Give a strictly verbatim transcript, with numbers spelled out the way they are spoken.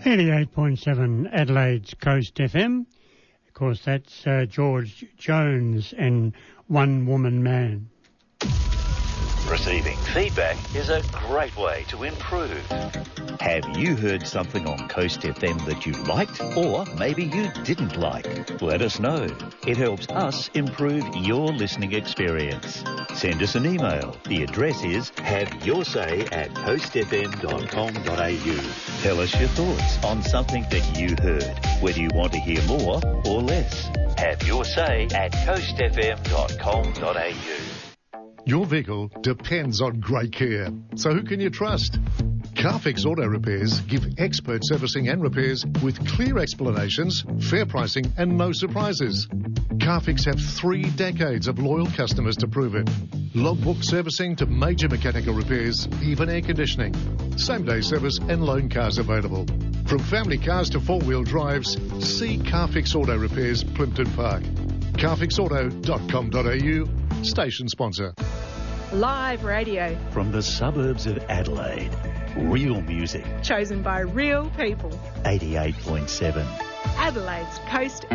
eighty-eight point seven Adelaide's Coast F M. Of course, that's uh, George Jones and One Woman Man. Receiving feedback is a great way to improve. Have you heard something on Coast F M that you liked or maybe you didn't like? Let us know. It helps us improve your listening experience. Send us an email. The address is haveyoursay at coast f m dot com dot a u. Tell us your thoughts on something that you heard, whether you want to hear more or less. Have your say at coast f m dot com dot a u. Your vehicle depends on great care. So who can you trust? Carfix Auto Repairs give expert servicing and repairs with clear explanations, fair pricing and no surprises. Carfix have three decades of loyal customers to prove it. Logbook servicing to major mechanical repairs, even air conditioning. Same-day service and loan cars available. From family cars to four-wheel drives, see Carfix Auto Repairs, Plimpton Park. carfix auto dot com dot a u, station sponsor. Live radio. From the suburbs of Adelaide, real music. Chosen by real people. eighty-eight point seven. Adelaide's Coast